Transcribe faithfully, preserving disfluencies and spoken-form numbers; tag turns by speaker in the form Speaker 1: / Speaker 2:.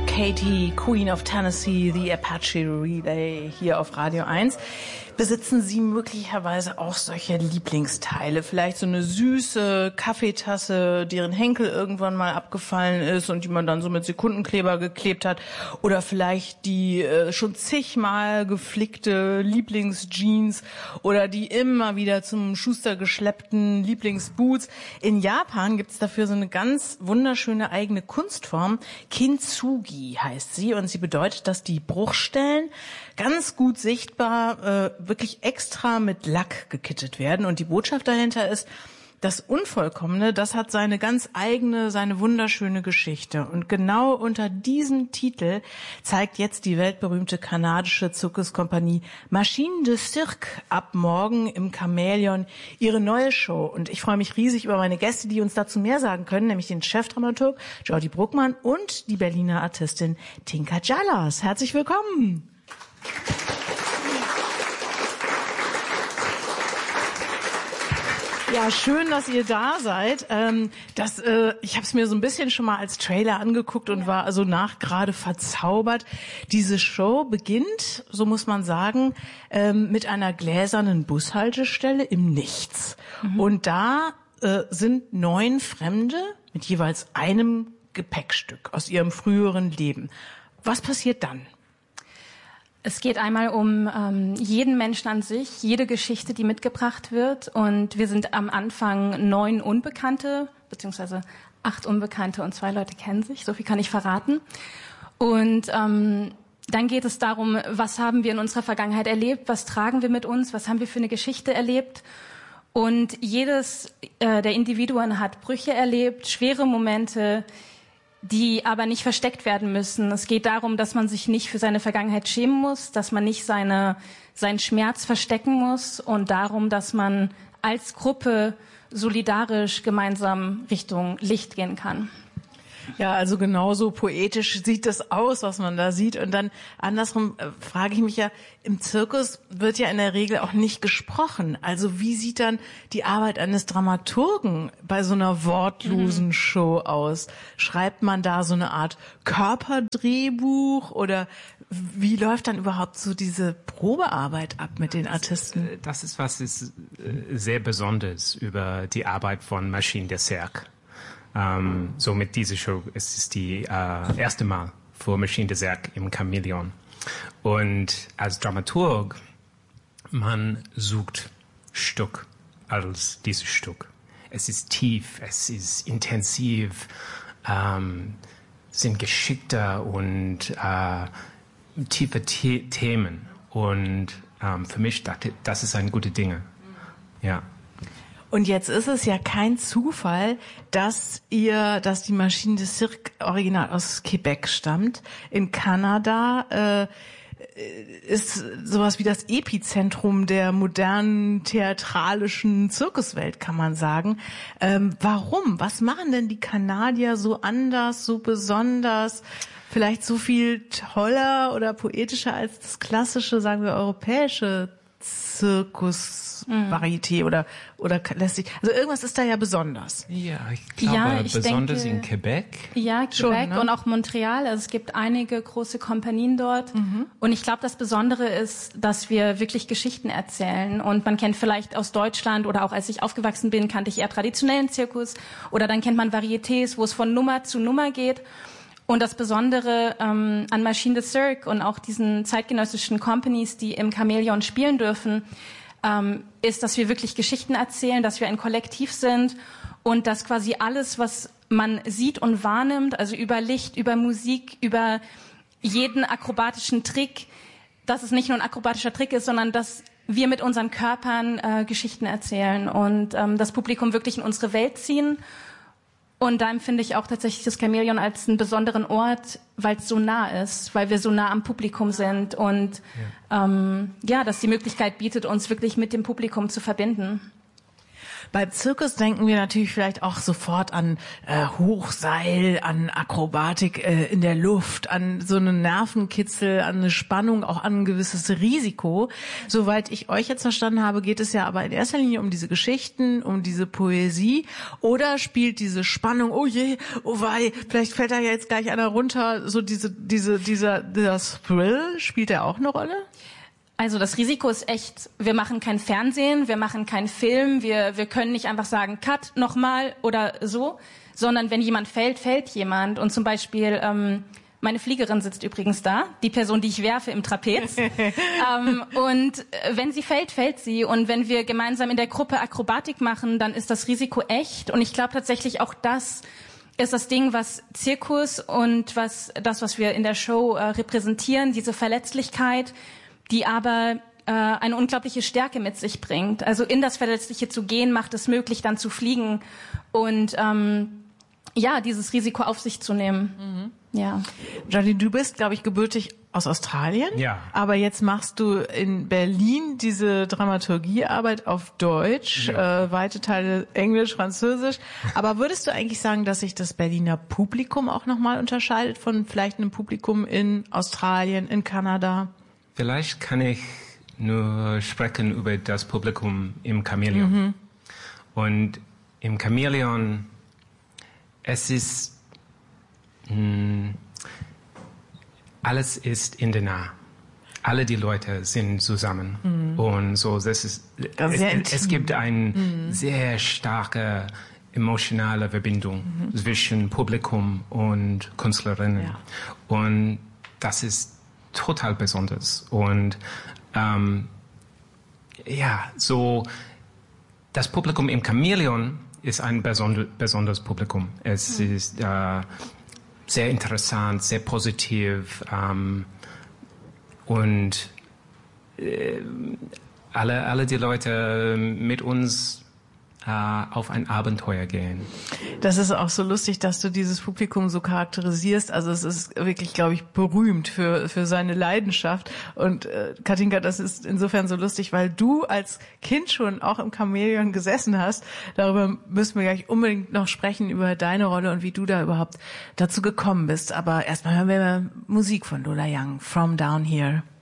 Speaker 1: Katie, Queen of Tennessee, The Apache Relay hier auf Radio eins. Besitzen Sie möglicherweise auch solche Lieblingsteile? Vielleicht so eine süße Kaffeetasse, deren Henkel irgendwann mal abgefallen ist und die man dann so mit Sekundenkleber geklebt hat? Oder vielleicht die äh, schon zigmal geflickte Lieblingsjeans oder die immer wieder zum Schuster geschleppten Lieblingsboots? In Japan gibt's dafür so eine ganz wunderschöne eigene Kunstform. Kintsugi heißt sie und sie bedeutet, dass die Bruchstellen ganz gut sichtbar äh, wirklich extra mit Lack gekittet werden. Und die Botschaft dahinter ist, das Unvollkommene, das hat seine ganz eigene, seine wunderschöne Geschichte. Und genau unter diesem Titel zeigt jetzt die weltberühmte kanadische Zirkuskompanie Machine de Cirque ab morgen im Chamäleon ihre neue Show. Und ich freue mich riesig über meine Gäste, die uns dazu mehr sagen können, nämlich den Chefdramaturg Jordi Bruckmann und die Berliner Artistin Tinka Jallas. Herzlich willkommen. Ja, schön, dass ihr da seid. Ähm, das, äh, ich habe es mir so ein bisschen schon mal als Trailer angeguckt und war also nach gerade verzaubert. Diese Show beginnt, so muss man sagen, ähm, mit einer gläsernen Bushaltestelle im Nichts. Mhm. Und da äh, sind neun Fremde mit jeweils einem Gepäckstück aus ihrem früheren Leben. Was passiert dann?
Speaker 2: Es geht einmal um ähm, jeden Menschen an sich, jede Geschichte, die mitgebracht wird. Und wir sind am Anfang neun Unbekannte, beziehungsweise acht Unbekannte und zwei Leute kennen sich. So viel kann ich verraten. Und ähm, dann geht es darum, was haben wir in unserer Vergangenheit erlebt, was tragen wir mit uns, was haben wir für eine Geschichte erlebt. Und jedes äh, der Individuen hat Brüche erlebt, schwere Momente, die aber nicht versteckt werden müssen. Es geht darum, dass man sich nicht für seine Vergangenheit schämen muss, dass man nicht seine, seinen Schmerz verstecken muss und darum, dass man als Gruppe solidarisch gemeinsam Richtung Licht gehen kann.
Speaker 1: Ja, also genauso poetisch sieht das aus, was man da sieht. Und dann andersrum äh, frage ich mich ja, im Zirkus wird ja in der Regel auch nicht gesprochen. Also wie sieht dann die Arbeit eines Dramaturgen bei so einer wortlosen mhm. Show aus? Schreibt man da so eine Art Körperdrehbuch oder wie läuft dann überhaupt so diese Probearbeit ab mit den Artisten?
Speaker 3: Das ist was ist sehr Besonderes über die Arbeit von Machine de Cirque. Um, so mit dieser Show es ist die uh, erste Mal für Machine de Cirque im Chamäleon. Und als Dramaturg, man sucht Stück als dieses Stück. Es ist tief, es ist intensiv, um, sind geschickter und uh, tiefe The- Themen. Und um, für mich dachte das ist eine gute Dinge. Ja.
Speaker 1: Und jetzt ist es ja kein Zufall, dass ihr, dass die Machine de Cirque original aus Quebec stammt. In Kanada äh, ist sowas wie das Epizentrum der modernen theatralischen Zirkuswelt, kann man sagen. Ähm, warum? Was machen denn die Kanadier so anders, so besonders? Vielleicht so viel toller oder poetischer als das klassische, sagen wir, europäische Zirkus-Varieté mm. oder oder lässt sich, also irgendwas ist da ja besonders.
Speaker 3: Ja, ich glaube
Speaker 2: ja, ich
Speaker 3: besonders
Speaker 2: denke,
Speaker 3: in Quebec.
Speaker 2: Ja, Quebec
Speaker 1: Schon, ne?
Speaker 2: Und auch Montreal. Also es gibt einige große Kompanien dort. Mhm. Und ich glaube, das Besondere ist, dass wir wirklich Geschichten erzählen. Und man kennt vielleicht aus Deutschland oder auch als ich aufgewachsen bin, kannte ich eher traditionellen Zirkus. Oder dann kennt man Varietés, wo es von Nummer zu Nummer geht. Und das Besondere ähm, an Machine de Cirque und auch diesen zeitgenössischen Companies, die im Chamäleon spielen dürfen, ähm, ist, dass wir wirklich Geschichten erzählen, dass wir ein Kollektiv sind und dass quasi alles, was man sieht und wahrnimmt, also über Licht, über Musik, über jeden akrobatischen Trick, dass es nicht nur ein akrobatischer Trick ist, sondern dass wir mit unseren Körpern äh, Geschichten erzählen und ähm, das Publikum wirklich in unsere Welt ziehen. Und da empfinde ich auch tatsächlich das Chamäleon als einen besonderen Ort, weil es so nah ist, weil wir so nah am Publikum sind und ja, ähm, ja das die Möglichkeit bietet, uns wirklich mit dem Publikum zu verbinden.
Speaker 1: Bei Zirkus denken wir natürlich vielleicht auch sofort an äh, Hochseil, an Akrobatik äh, in der Luft, an so einen Nervenkitzel, an eine Spannung, auch an ein gewisses Risiko. Soweit ich euch jetzt verstanden habe, geht es ja aber in erster Linie um diese Geschichten, um diese Poesie. Oder spielt diese Spannung, oh je, oh wei, vielleicht fällt da ja jetzt gleich einer runter, so diese, diese, dieser, dieser Thrill, spielt der auch eine Rolle?
Speaker 2: Also das Risiko ist echt, wir machen kein Fernsehen, wir machen keinen Film, wir, wir können nicht einfach sagen, Cut, nochmal oder so, sondern wenn jemand fällt, fällt jemand. Und zum Beispiel, ähm, meine Fliegerin sitzt übrigens da, die Person, die ich werfe im Trapez. ähm, und wenn sie fällt, fällt sie. Und wenn wir gemeinsam in der Gruppe Akrobatik machen, dann ist das Risiko echt. Und ich glaube tatsächlich auch das ist das Ding, was Zirkus und was das, was wir in der Show äh, repräsentieren, diese Verletzlichkeit, die aber äh, eine unglaubliche Stärke mit sich bringt. Also in das Verletzliche zu gehen, macht es möglich, dann zu fliegen und ähm, ja, dieses Risiko auf sich zu nehmen. Mhm. Ja.
Speaker 1: Johnny, du bist, glaube ich, gebürtig aus Australien.
Speaker 3: Ja.
Speaker 1: Aber jetzt machst du in Berlin diese Dramaturgiearbeit auf Deutsch, ja. äh, weite Teile Englisch, Französisch. Aber würdest du eigentlich sagen, dass sich das Berliner Publikum auch nochmal unterscheidet von vielleicht einem Publikum in Australien, in Kanada?
Speaker 3: Vielleicht kann ich nur sprechen über das Publikum im Chamäleon. Mhm. Und im Chamäleon, es ist, mh, alles ist in der Nähe. Alle die Leute sind zusammen. Mhm. Und so, das ist, das ist es, es gibt eine mhm. sehr starke emotionale Verbindung mhm. zwischen Publikum und Künstlerinnen. Ja. Und das ist total besonders. Und ähm, ja, so das Publikum im Chamäleon ist ein besonder, besonderes Publikum. Es mhm. ist äh, sehr interessant, sehr positiv ähm, und äh, alle, alle die Leute mit uns auf ein Abenteuer gehen.
Speaker 1: Das ist auch so lustig, dass du dieses Publikum so charakterisierst. Also es ist wirklich, glaube ich, berühmt für für seine Leidenschaft. Und äh, Katinka, das ist insofern so lustig, weil du als Kind schon auch im Chamäleon gesessen hast. Darüber müssen wir gleich unbedingt noch sprechen, über deine Rolle und wie du da überhaupt dazu gekommen bist. Aber erstmal hören wir Musik von Lola Young, From Down Here.